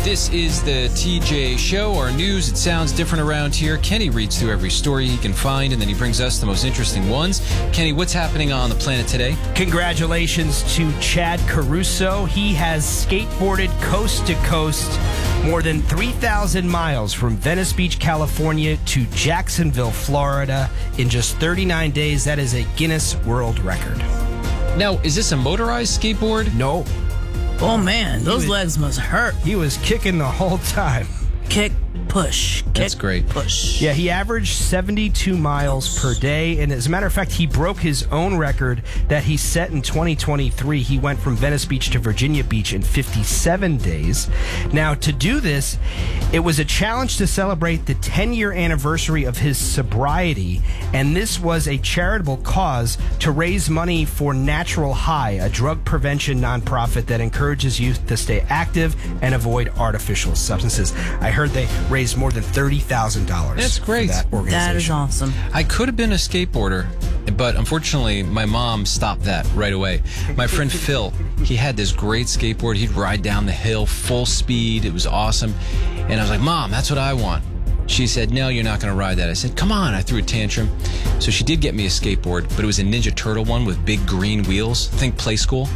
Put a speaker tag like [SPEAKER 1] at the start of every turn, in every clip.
[SPEAKER 1] This is the TJ Show, our news. It sounds different around here. Kenny reads through every story he can find, and then he brings us the most interesting ones. Kenny, what's happening on the planet today?
[SPEAKER 2] Congratulations to Chad Caruso. He has skateboarded coast to coast more than 3,000 miles from Venice Beach, California to Jacksonville, Florida in just 39 days. That is a Guinness World Record.
[SPEAKER 1] Now, is this a motorized skateboard?
[SPEAKER 2] No.
[SPEAKER 3] Oh, man, those legs must hurt.
[SPEAKER 2] He was kicking the whole time.
[SPEAKER 3] Kick, push.
[SPEAKER 1] That's
[SPEAKER 3] Kick,
[SPEAKER 1] great.
[SPEAKER 3] push.
[SPEAKER 2] Yeah, he averaged 72 miles per day. And as a matter of fact, he broke his own record that he set in 2023. He went from Venice Beach to Virginia Beach in 57 days. Now, to do this, it was a challenge to celebrate the 10-year anniversary of his sobriety. And this was a charitable cause to raise money for Natural High, a drug prevention nonprofit that encourages youth to stay active and avoid artificial substances. I heard they raised more than $30,000.
[SPEAKER 1] That's great.
[SPEAKER 2] For that organization.
[SPEAKER 3] That is awesome.
[SPEAKER 1] I could have been a skateboarder, but unfortunately, my mom stopped that right away. My friend Phil, he had this great skateboard. He'd ride down the hill full speed. It was awesome. And I was like, Mom, that's what I want. She said, no, you're not going to ride that. I said, come on. I threw a tantrum. So she did get me a skateboard, but it was a Ninja Turtle one with big green wheels. Think Play School.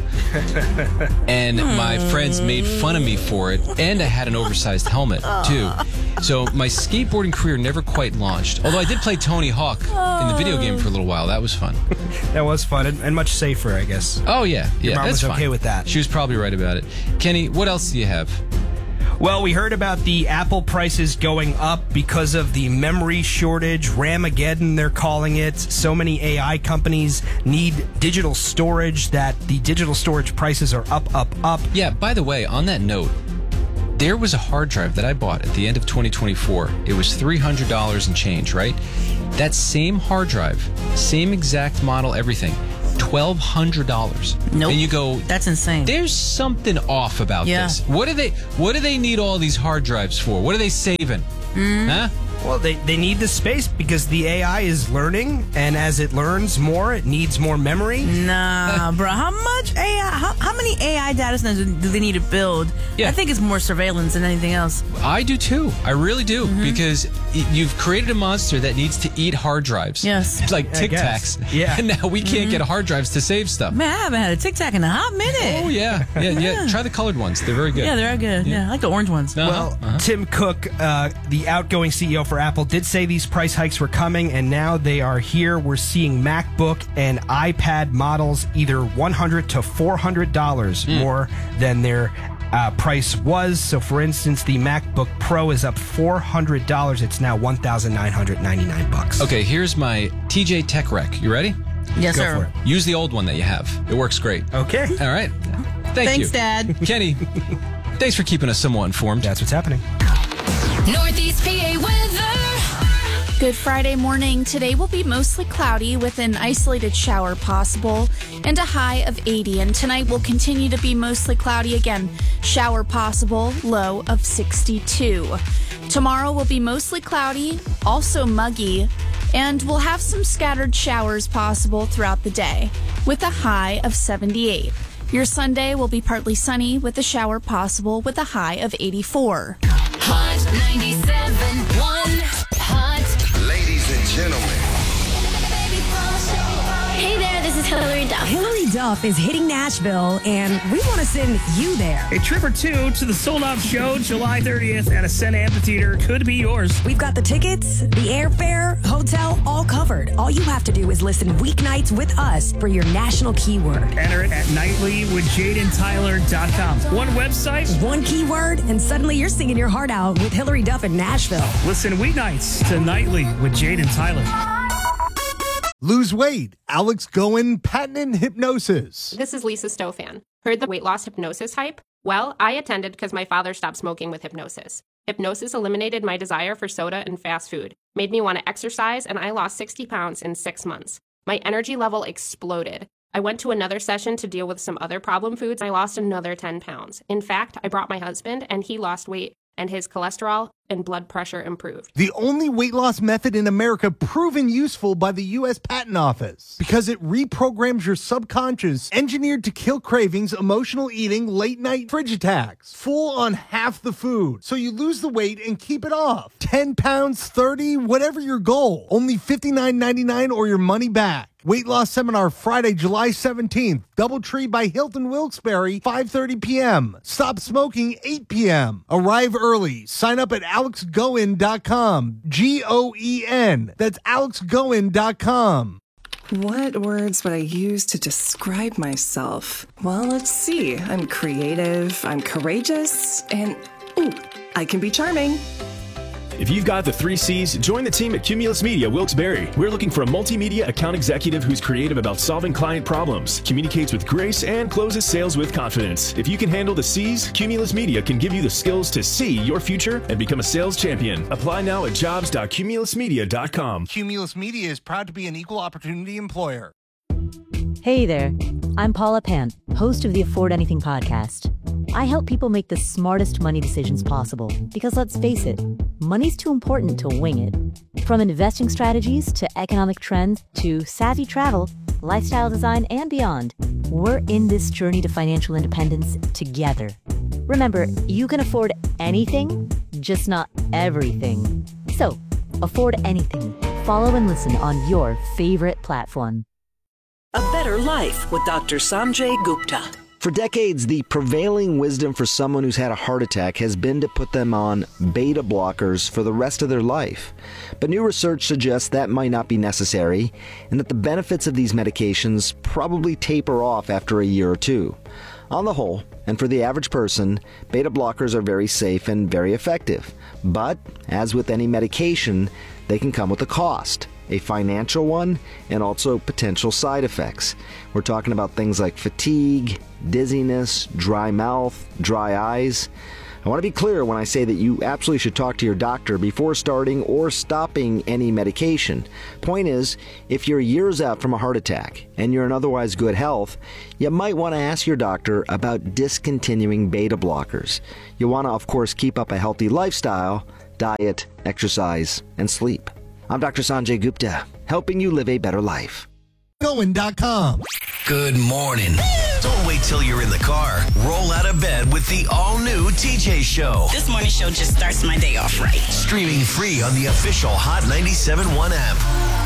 [SPEAKER 1] And my friends made fun of me for it. And I had an oversized helmet, too. So my skateboarding career never quite launched. Although I did play Tony Hawk in the video game for a little while. That was fun.
[SPEAKER 2] That was fun and much safer, I guess.
[SPEAKER 1] Oh, yeah.
[SPEAKER 2] Your mom
[SPEAKER 1] that's
[SPEAKER 2] was okay
[SPEAKER 1] fine.
[SPEAKER 2] with that.
[SPEAKER 1] She was probably right about it. Kenny, what else do you have?
[SPEAKER 2] Well, we heard about the Apple prices going up because of the memory shortage, Ramageddon, they're calling it. So many AI companies need digital storage that the digital storage prices are up.
[SPEAKER 1] Yeah, by the way, on that note, there was a hard drive that I bought at the end of 2024. It was $300 and change, right? That same hard drive, same exact model, everything, $1,200.
[SPEAKER 3] Nope.
[SPEAKER 1] And you go,
[SPEAKER 3] That's insane.
[SPEAKER 1] there's something off about
[SPEAKER 3] Yeah.
[SPEAKER 1] this. What do they need all these hard drives for? What are they saving? Huh?
[SPEAKER 2] Well, they need the space because the AI is learning, and as it learns more, it needs more memory.
[SPEAKER 3] Nah, bro. How much AI? How many AI data centers do they need to build?
[SPEAKER 1] Yeah.
[SPEAKER 3] I think it's more surveillance than anything else.
[SPEAKER 1] I do too. I really do. Because you've created a monster that needs to eat hard drives.
[SPEAKER 3] Yes.
[SPEAKER 1] Like
[SPEAKER 2] I
[SPEAKER 1] Tic
[SPEAKER 2] guess.
[SPEAKER 1] Tacs.
[SPEAKER 2] Yeah.
[SPEAKER 1] And now we can't get hard drives to save stuff.
[SPEAKER 3] Man, I haven't had a Tic Tac in a hot minute.
[SPEAKER 1] Oh, yeah. Yeah. Try the colored ones. They're very good.
[SPEAKER 3] Yeah, they're good. Yeah, I like the orange ones.
[SPEAKER 1] Uh-huh.
[SPEAKER 2] Well, Tim Cook, the outgoing CEO for Apple, did say these price hikes were coming, and now they are here. We're seeing MacBook and iPad models either $100 to $400 more than their price was. So, for instance, the MacBook Pro is up $400. It's now $1,999.
[SPEAKER 1] Okay, here's my TJ Tech Rec. You ready?
[SPEAKER 3] Yes,
[SPEAKER 2] Go
[SPEAKER 3] sir.
[SPEAKER 2] for it.
[SPEAKER 1] Use the old one that you have. It works great.
[SPEAKER 2] Okay.
[SPEAKER 1] All right. Thanks,
[SPEAKER 3] Thanks, Dad.
[SPEAKER 1] Kenny, thanks for keeping us somewhat informed.
[SPEAKER 2] That's what's happening.
[SPEAKER 4] Northeast PA weather.
[SPEAKER 5] Good Friday morning. Today will be mostly cloudy with an isolated shower possible and a high of 80. And tonight will continue to be mostly cloudy again. Shower possible, low of 62. Tomorrow will be mostly cloudy, also muggy, and we'll have some scattered showers possible throughout the day with a high of 78. Your Sunday will be partly sunny with a shower possible with a high of 84.
[SPEAKER 4] Hot 97.1. Hot.
[SPEAKER 6] Ladies and gentlemen.
[SPEAKER 4] Hey there, this is Hillary Duff.
[SPEAKER 7] Hillary Duff is hitting Nashville, and we want to send you there.
[SPEAKER 8] A trip or two to the Sold Out Show, July 30th at Ascent Amphitheater could be yours.
[SPEAKER 7] We've got the tickets, the airfare, hotel, all covered. All you have to do is listen weeknights with us for your national keyword.
[SPEAKER 8] Enter it at nightlywithjadentyler.com. One website.
[SPEAKER 7] One keyword, and suddenly you're singing your heart out with Hillary Duff in Nashville.
[SPEAKER 8] Listen weeknights to Nightly with Jade and Tyler.
[SPEAKER 9] Lose weight. Alex Goen, patent hypnosis.
[SPEAKER 10] This is Lisa Stofan. Heard the weight loss hypnosis hype? Well, I attended because my father stopped smoking with hypnosis. Hypnosis eliminated my desire for soda and fast food, made me want to exercise, and I lost 60 pounds in 6 months. My energy level exploded. I went to another session to deal with some other problem foods, and I lost another 10 pounds. In fact, I brought my husband, and he lost weight, and his cholesterol and blood pressure improved.
[SPEAKER 9] The only weight loss method in America proven useful by the U.S. Patent Office because it reprograms your subconscious, engineered to kill cravings, emotional eating, late night fridge attacks. Full on half the food, so you lose the weight and keep it off. 10 pounds, 30, whatever your goal. Only $59.99 or your money back. Weight loss seminar Friday, July 17th. Doubletree by Hilton Wilkes-Barre, 5:30 p.m. Stop smoking, 8 p.m. Arrive early. Sign up at alexgoen.com. Goen. That's alexgoen.com.
[SPEAKER 6] What words would I use to describe myself? Well, let's see. I'm creative, I'm courageous, and ooh, I can be charming.
[SPEAKER 11] If you've got the 3 C's, join the team at Cumulus Media Wilkes-Barre. We're looking for a multimedia account executive who's creative about solving client problems, communicates with grace, and closes sales with confidence. If you can handle the C's, Cumulus Media can give you the skills to see your future and become a sales champion. Apply now at jobs.cumulusmedia.com.
[SPEAKER 9] Cumulus Media is proud to be an equal opportunity employer.
[SPEAKER 12] Hey there, I'm Paula Pant, host of the Afford Anything podcast. I help people make the smartest money decisions possible because let's face it, money's too important to wing it. From investing strategies to economic trends to savvy travel, lifestyle design, and beyond, we're in this journey to financial independence together. Remember, you can afford anything, just not everything. So, afford anything. Follow and listen on your favorite platform.
[SPEAKER 13] A Better Life with Dr. Sanjay Gupta.
[SPEAKER 14] For decades, the prevailing wisdom for someone who's had a heart attack has been to put them on beta blockers for the rest of their life. But new research suggests that might not be necessary, and that the benefits of these medications probably taper off after a year or two. On the whole, and for the average person, beta blockers are very safe and very effective. But, as with any medication, they can come with a cost. A financial one, and also potential side effects. We're talking about things like fatigue, dizziness, dry mouth, dry eyes. I want to be clear when I say that you absolutely should talk to your doctor before starting or stopping any medication. Point is, if you're years out from a heart attack and you're in otherwise good health, you might want to ask your doctor about discontinuing beta blockers. You want to, of course, keep up a healthy lifestyle, diet, exercise, and sleep. I'm Dr. Sanjay Gupta, helping you live a better life.
[SPEAKER 9] Going.com.
[SPEAKER 15] Good morning. Don't wait till you're in the car. Roll out of bed with the all-new TJ Show.
[SPEAKER 16] This morning show just starts my day off right.
[SPEAKER 15] Streaming free on the official Hot 97.1 app.